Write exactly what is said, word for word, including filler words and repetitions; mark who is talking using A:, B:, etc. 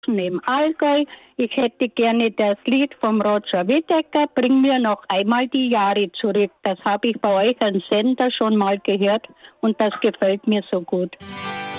A: im Allgäu. Ich hätte gerne das Lied vom Roger Whittaker, Bring mir noch einmal die Jahre zurück. Das habe ich bei euch am Sender schon mal gehört und das gefällt mir so gut.